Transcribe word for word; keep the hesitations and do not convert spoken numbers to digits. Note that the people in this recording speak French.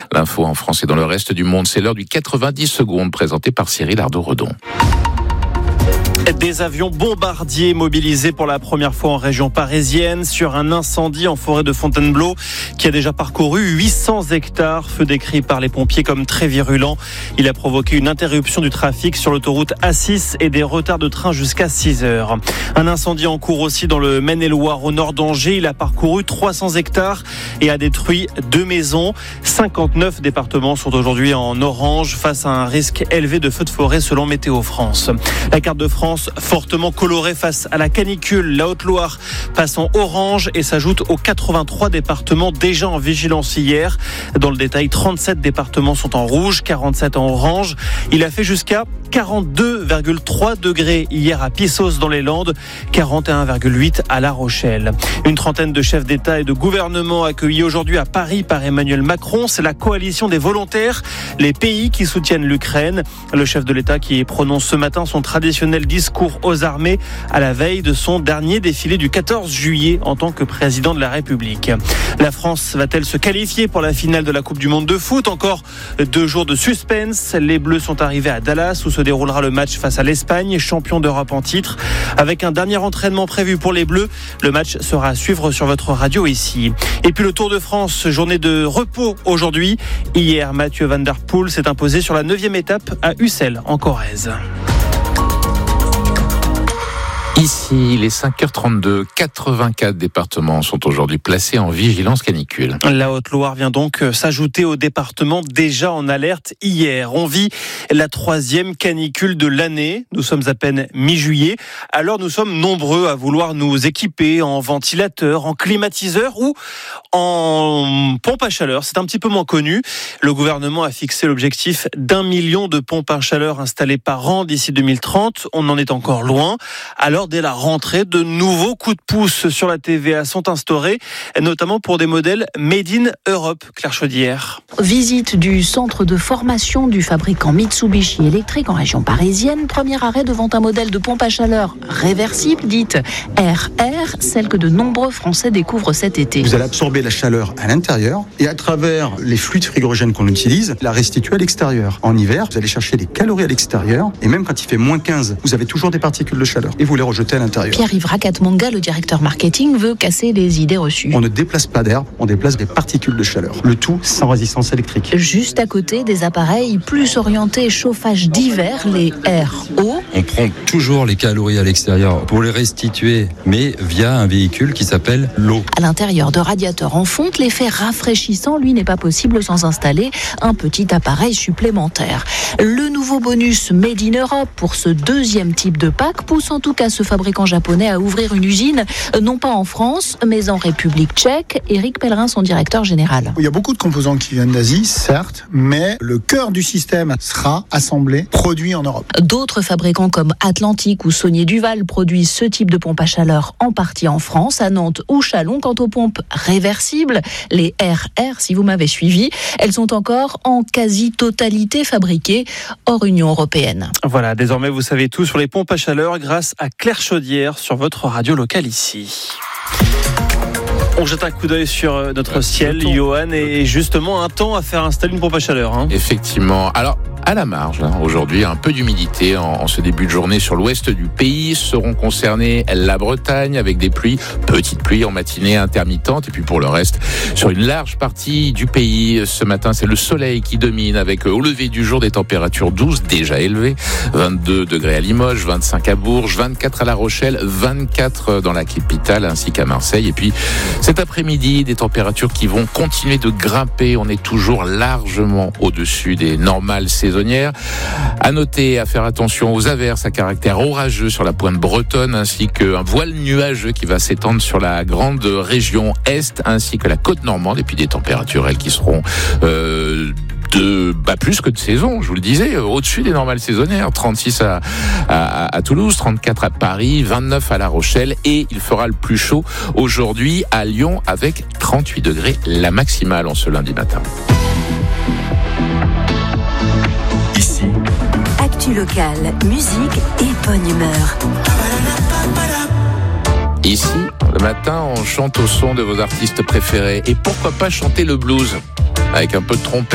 L'info en France et dans le reste du monde, c'est l'heure du quatre-vingt-dix secondes présenté par Cyril Ardo-Redon. Des avions bombardiers mobilisés pour la première fois en région parisienne sur un incendie en forêt de Fontainebleau qui a déjà parcouru huit cents hectares. Feu décrit par les pompiers comme très virulent. Il a provoqué une interruption du trafic sur l'autoroute A six et des retards de train jusqu'à six heures. Un incendie en cours aussi dans le Maine-et-Loire au nord d'Angers. Il a parcouru trois cents hectares et a détruit deux maisons. cinquante-neuf départements sont aujourd'hui en orange face à un risque élevé de feux de forêt selon Météo France. La carte de France fortement colorée face à la canicule. La Haute-Loire passe en orange et s'ajoute aux quatre-vingt-trois départements déjà en vigilance hier. Dans le détail, trente-sept départements sont en rouge, quarante-sept en orange. Il a fait jusqu'à quarante-deux virgule trois degrés hier à Pissos dans les Landes, quarante et un virgule huit à La Rochelle. Une trentaine de chefs d'État et de gouvernement accueillis aujourd'hui à Paris par Emmanuel Macron. C'est la coalition des volontaires, les pays qui soutiennent l'Ukraine. Le chef de l'État qui prononce ce matin son traditionnel discours aux armées à la veille de son dernier défilé du quatorze juillet en tant que président de la République. La France va-t-elle se qualifier pour la finale de la Coupe du Monde de foot? Encore deux jours de suspense. Les Bleus sont arrivés à Dallas où se déroulera le match face à l'Espagne, champion d'Europe en titre. Avec un dernier entraînement prévu pour les Bleus, le match sera à suivre sur votre radio ici. Et puis le Tour de France, journée de repos aujourd'hui. Hier, Mathieu Van Der Poel s'est imposé sur la neuvième étape à Ussel en Corrèze. Ici, les cinq heures trente-deux, quatre-vingt-quatre départements sont aujourd'hui placés en vigilance canicule. La Haute-Loire vient donc s'ajouter aux départements déjà en alerte hier. On vit la troisième canicule de l'année. Nous sommes à peine mi-juillet. Alors nous sommes nombreux à vouloir nous équiper en ventilateur, en climatiseur ou en pompe à chaleur. C'est un petit peu moins connu. Le gouvernement a fixé l'objectif d'un million de pompes à chaleur installées par an d'ici deux mille trente. On en est encore loin. Alors dès la rentrée, de nouveaux coups de pouce sur la T V A sont instaurés, notamment pour des modèles Made in Europe. Claire Chaudière. Visite du centre de formation du fabricant Mitsubishi électrique en région parisienne. Premier arrêt devant un modèle de pompe à chaleur réversible, dite R R, celle que de nombreux Français découvrent cet été. Vous allez absorber la chaleur à l'intérieur et à travers les fluides frigorigènes qu'on utilise, la restituer à l'extérieur. En hiver, vous allez chercher les calories à l'extérieur et même quand il fait moins quinze, vous avez toujours des particules de chaleur et vous les rejetez à l'intérieur. Pierre-Yves Rakatmonga, le directeur marketing, veut casser les idées reçues. On ne déplace pas d'air, on déplace des particules de chaleur. Le tout sans résistance électrique. Juste à côté, des appareils plus orientés chauffage d'hiver, les R O. On prend toujours les calories à l'extérieur pour les restituer, mais via un véhicule qui s'appelle l'eau. À l'intérieur de radiateurs en fonte, l'effet rafraîchissant, lui, n'est pas possible sans installer un petit appareil supplémentaire. Le nouveau bonus Made in Europe pour ce deuxième type de pack pousse en tout cas ce fabricant japonais à ouvrir une usine, non pas en France, mais en République tchèque. Éric Pellerin, son directeur général. Il y a beaucoup de composants qui viennent d'Asie, certes, mais le cœur du système sera assemblé, produit en Europe. D'autres fabricants comme Atlantique ou Saunier Duval produisent ce type de pompe à chaleur en partie en France, à Nantes ou Châlons. Quant aux pompes réversibles, les R R, si vous m'avez suivi, elles sont encore en quasi-totalité fabriquées hors Union européenne. Voilà, désormais vous savez tout sur les pompes à chaleur grâce à Claire Chaudière sur votre radio locale ici. On jette un coup d'œil sur notre ciel, Johan, et justement un temps à faire installer une pompe à chaleur. Hein. Effectivement. Alors, à la marge, hein, aujourd'hui, un peu d'humidité en, en ce début de journée sur l'ouest du pays. Seront concernées la Bretagne avec des pluies, petites pluies en matinée intermittentes. Et puis pour le reste, sur une large partie du pays, ce matin, c'est le soleil qui domine avec au lever du jour des températures douces déjà élevées. vingt-deux degrés à Limoges, vingt-cinq à Bourges, vingt-quatre à La Rochelle, vingt-quatre dans la capitale ainsi qu'à Marseille. Et puis cet après-midi, des températures qui vont continuer de grimper. On est toujours largement au-dessus des normales saisonnières. À noter, à faire attention aux averses à caractère orageux sur la pointe bretonne, ainsi qu'un voile nuageux qui va s'étendre sur la grande région est, ainsi que la côte normande. Et puis des températures, elles, qui seront euh, de bah, plus que de saison, je vous le disais, au-dessus des normales saisonnières. trente-six à, à, à Toulouse, trente-quatre à Paris, vingt-neuf à La Rochelle, et il fera le plus chaud aujourd'hui à Lyon avec trente-huit degrés, la maximale en ce lundi matin. Ici, actu locale, musique et bonne humeur. Ici, le matin, on chante au son de vos artistes préférés. Et pourquoi pas chanter le blues avec un peu de trompette.